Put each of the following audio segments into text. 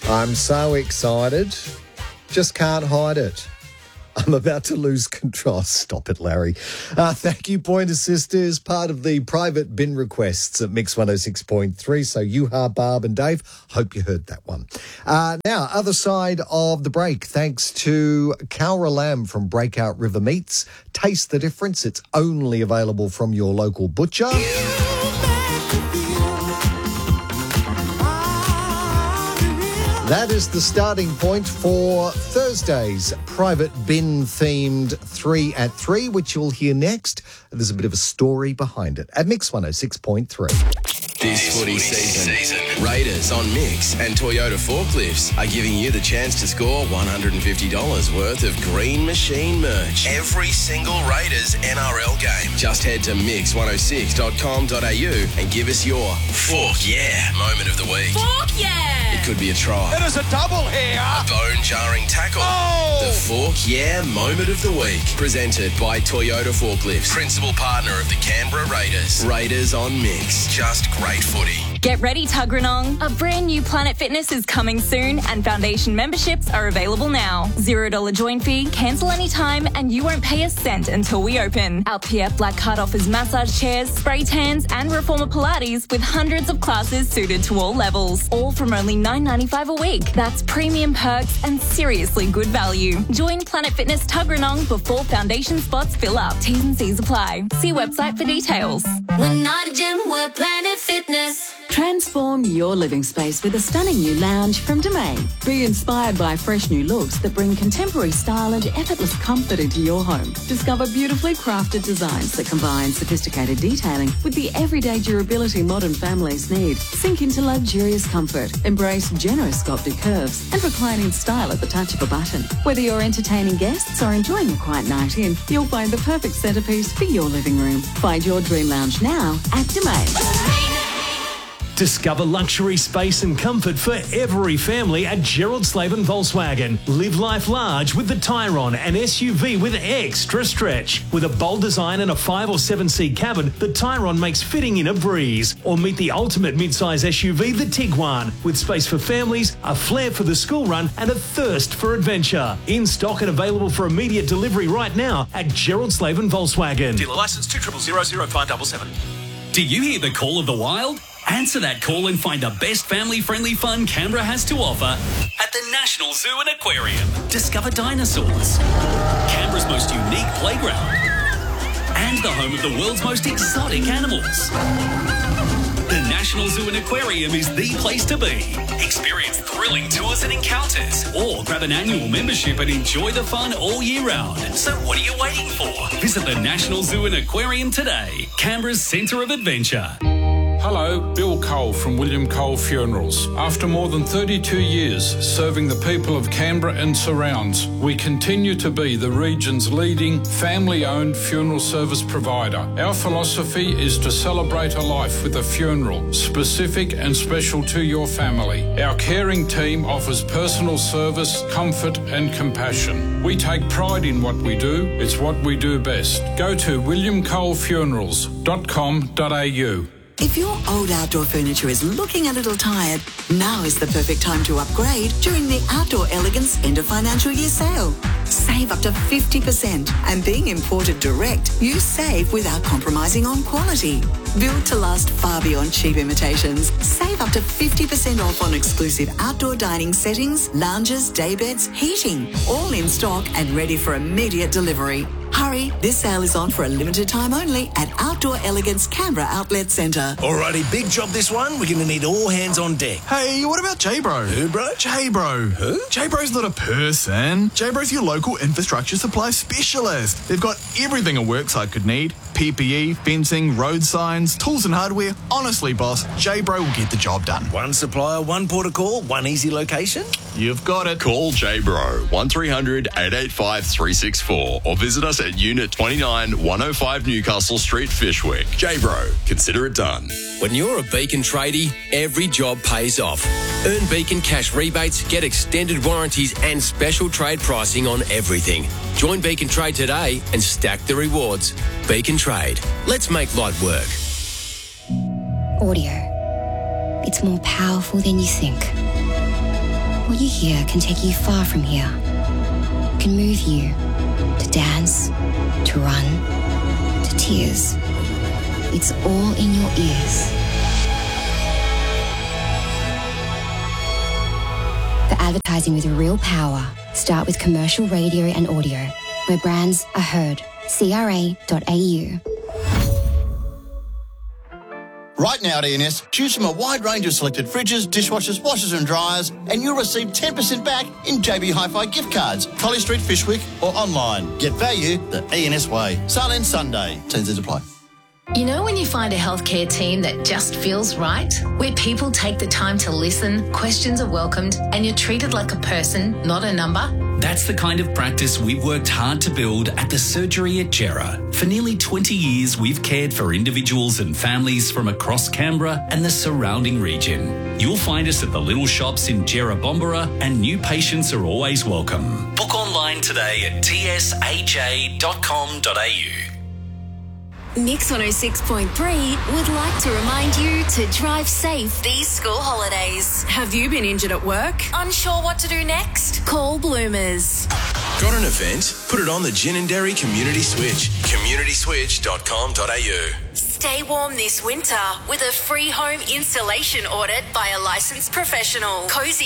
I'm so excited. Just can't hide it. I'm about to lose control. Stop it, Larry. Thank you, Pointer Sisters, part of the private bin requests at Mix 106.3. So Yuha, Barb and Dave, hope you heard that one. Now, other side of the break, thanks to Cowra Lamb from Breakout River Meats. Taste the difference. It's only available from your local butcher. That is the starting point for Thursday's private bin-themed 3 at 3, which you'll hear next. There's a bit of a story behind it at Mix 106.3. This footy season, Raiders on Mix and Toyota Forklifts are giving you the chance to score $150 worth of Green Machine merch every single Raiders NRL game. Just head to mix106.com.au and give us your Fork Yeah moment of the week. Fork Yeah! It could be a try. It is a double here. A bone-jarring tackle. Oh! The Fork Yeah moment of the week. Presented by Toyota Forklifts, principal partner of the Canberra Raiders. Raiders on Mix. Just great footy. Get ready, Tuggeranong. A brand new Planet Fitness is coming soon and foundation memberships are available now. $0 join fee, cancel anytime, and you won't pay a cent until we open. Our PF Black Card offers massage chairs, spray tans, and reformer Pilates with hundreds of classes suited to all levels. All from only $9.95 a week. That's premium perks and seriously good value. Join Planet Fitness Tuggeranong before foundation spots fill up. T's and C's apply. See website for details. We're not a gym, we're Planet Fitness. Transform your living space with a stunning new lounge from Domain. Be inspired by fresh new looks that bring contemporary style and effortless comfort into your home. Discover beautifully crafted designs that combine sophisticated detailing with the everyday durability modern families need. Sink into luxurious comfort, embrace generous sculpted curves, and reclining style at the touch of a button. Whether you're entertaining guests or enjoying a quiet night in, you'll find the perfect centerpiece for your living room. Find your dream lounge now at Domain. Discover luxury space and comfort for every family at Gerald Slaven Volkswagen. Live life large with the Tyron, an SUV with extra stretch. With a bold design and a 5 or 7 seat cabin, the Tyron makes fitting in a breeze. Or meet the ultimate midsize SUV, the Tiguan, with space for families, a flair for the school run, and a thirst for adventure. In stock and available for immediate delivery right now at Gerald Slaven Volkswagen. Dealer licence 2000577. Do you hear the call of the wild? Answer that call and find the best family-friendly fun Canberra has to offer at the National Zoo and Aquarium. Discover dinosaurs, Canberra's most unique playground, and the home of the world's most exotic animals. The National Zoo and Aquarium is the place to be. Experience thrilling tours and encounters, or grab an annual membership and enjoy the fun all year round. So what are you waiting for? Visit the National Zoo and Aquarium today, Canberra's centre of adventure. Hello, Bill Cole from William Cole Funerals. After more than 32 years serving the people of Canberra and surrounds, we continue to be the region's leading family-owned funeral service provider. Our philosophy is to celebrate a life with a funeral, specific and special to your family. Our caring team offers personal service, comfort and compassion. We take pride in what we do. It's what we do best. Go to williamcolefunerals.com.au. If your old outdoor furniture is looking a little tired, now is the perfect time to upgrade during the Outdoor Elegance End of Financial Year sale. Save up to 50%, and being imported direct, you save without compromising on quality. Built to last far beyond cheap imitations, save up to 50% off on exclusive outdoor dining settings, lounges, daybeds, heating, all in stock and ready for immediate delivery. Hurry, this sale is on for a limited time only at Outdoor Elegance Canberra Outlet Centre. Alrighty, big job this one. We're going to need all hands on deck. Hey, what about J-Bro? Who, bro? J-Bro. Who? J-Bro's not a person. J-Bro's your local infrastructure supply specialist. They've got everything a worksite could need. PPE, fencing, road signs, tools and hardware. Honestly, boss, J-Bro will get the job done. One supplier, one port of call, one easy location? You've got it. Call J-Bro 1300 885 364 or visit us at Unit 29 105 Newcastle Street, Fishwick. J-Bro, consider it done. When you're a Beacon tradie, every job pays off. Earn Beacon cash rebates, get extended warranties and special trade pricing on everything. Join Beacon Trade today and stack the rewards. Beacon Trade. Let's make light work. Audio. It's more powerful than you think. What you hear can take you far from here. Can move you to dance, to run, to tears. It's all in your ears. For advertising with real power, start with commercial radio and audio, where brands are heard. CRA.au. Right now at ENS, choose from a wide range of selected fridges, dishwashers, washers and dryers, and you'll receive 10% back in JB Hi-Fi gift cards, Collie Street, Fishwick or online. Get value the ENS way. Sale ends Sunday. T&Cs apply. You know when you find a healthcare team that just feels right? Where people take the time to listen, questions are welcomed, and you're treated like a person, not a number? That's the kind of practice we've worked hard to build at the Surgery at Gera. For nearly 20 years, we've cared for individuals and families from across Canberra and the surrounding region. You'll find us at the little shops in Gera Bombera, and new patients are always welcome. Book online today at tsaj.com.au. Mix 106.3 would like to remind you to drive safe these school holidays. Have you been injured at work? Unsure what to do next? Call Bloomers. Got an event? Put it on the Gin and Dairy Community Switch. communityswitch.com.au. Stay warm this winter with a free home installation audit by a licensed professional.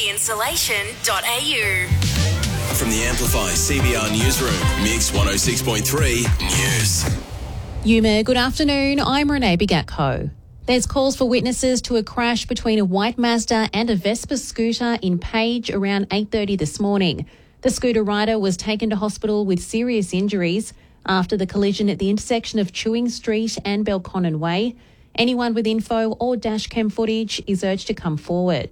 cozyinsulation.au. From the Amplify CBR Newsroom, Mix 106.3 News. Yuma, good afternoon. I'm Renee Bigatko. There's calls for witnesses to a crash between a white Mazda and a Vespa scooter in Page around 8:30 this morning. The scooter rider was taken to hospital with serious injuries after the collision at the intersection of Chewing Street and Belconnen Way. Anyone with info or dashcam footage is urged to come forward.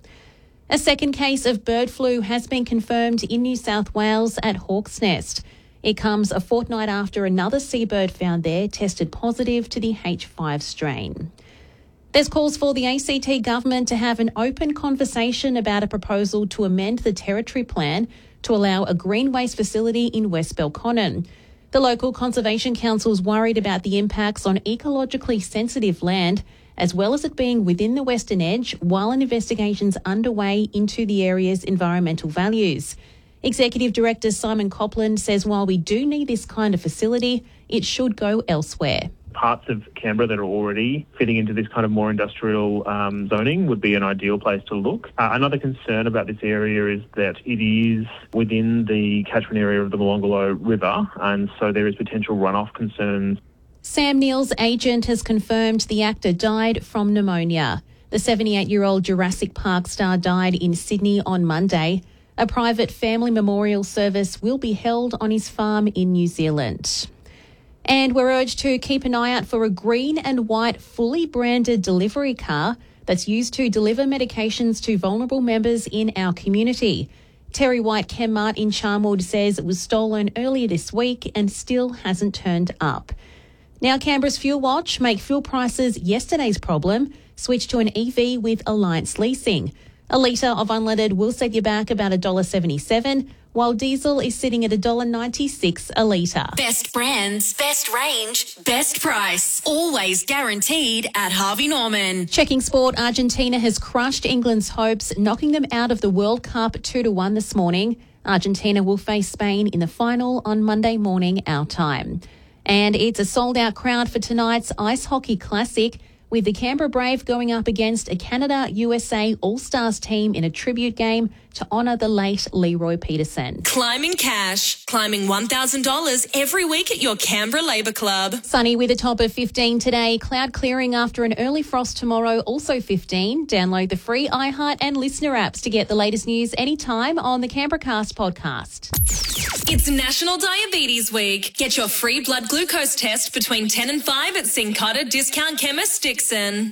A second case of bird flu has been confirmed in New South Wales at Hawk's Nest. It comes a fortnight after another seabird found there tested positive to the H5 strain. There's calls for the ACT government to have an open conversation about a proposal to amend the territory plan to allow a green waste facility in West Belconnen. The local Conservation Council is worried about the impacts on ecologically sensitive land, as well as it being within the Western Edge, while an investigation's underway into the area's environmental values. Executive Director Simon Copland says while we do need this kind of facility, it should go elsewhere. Parts of Canberra that are already fitting into this kind of more industrial zoning would be an ideal place to look. Another concern about this area is that it is within the catchment area of the Molonglo River, and so there is potential runoff concerns. Sam Neill's agent has confirmed the actor died from pneumonia. The 78-year-old Jurassic Park star died in Sydney on Monday. A private family memorial service will be held on his farm in New Zealand. And we're urged to keep an eye out for a green and white fully branded delivery car that's used to deliver medications to vulnerable members in our community. Terry White Chemmart in Charnwood says it was stolen earlier this week and still hasn't turned up. Now Canberra's Fuel Watch make fuel prices yesterday's problem. Switch to an EV with Alliance Leasing. A litre of unleaded will set you back about $1.77, while diesel is sitting at $1.96 a litre. Best brands, best range, best price. Always guaranteed at Harvey Norman. Checking sport, Argentina has crushed England's hopes, knocking them out of the World Cup 2-1 this morning. Argentina will face Spain in the final on Monday morning our time. And it's a sold-out crowd for tonight's Ice Hockey Classic, with the Canberra Brave going up against a Canada-USA All-Stars team in a tribute game to honour the late Leroy Peterson. Climbing cash. Climbing $1,000 every week at your Canberra Labour Club. Sunny with a top of 15 today. Cloud clearing after an early frost tomorrow, also 15. Download the free iHeart and Listener apps to get the latest news anytime on the Canberra Cast podcast. It's National Diabetes Week. Get your free blood glucose test between 10 and 5 at Syncada Discount Chemist Dixon.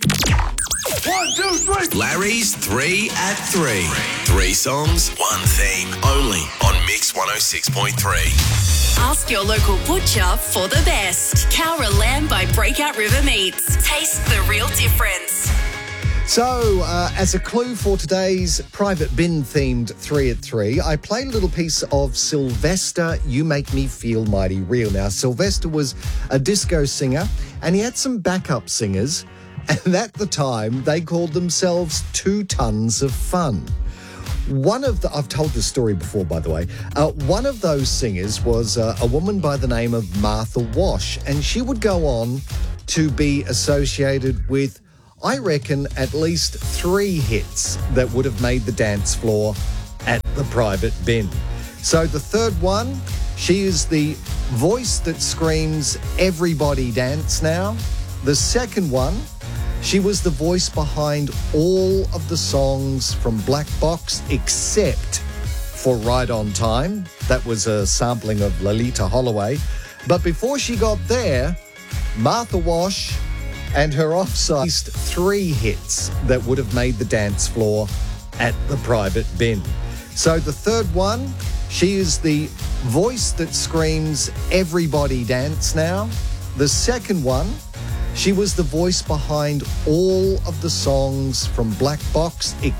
1, 2, 3. Larry's 3 at 3. 3 songs, 1 theme. Only on Mix 106.3. Ask your local butcher for the best. Cowra lamb by Breakout River Meats. Taste the real difference. So, as a clue for today's private bin-themed 3 at 3, I played a little piece of Sylvester, You Make Me Feel Mighty Real. Now, Sylvester was a disco singer, and he had some backup singers, and at the time, they called themselves 2 Tons of Fun. I've told this story before, by the way. One of those singers was a woman by the name of Martha Wash, and she would go on to be associated with, I reckon, at least 3 hits that would have made the dance floor at the Private Bin. So the third one, she is the voice that screams, "Everybody dance now." The second one, she was the voice behind all of the songs from Black Box except for Right on Time. That was a sampling of Lolita Holloway. But before she got there, Martha Wash and her offside 3 hits that would have made the dance floor at the Private Bin. So the third one, she is the voice that screams, "Everybody dance now." The second one, she was the voice behind all of the songs from Black Box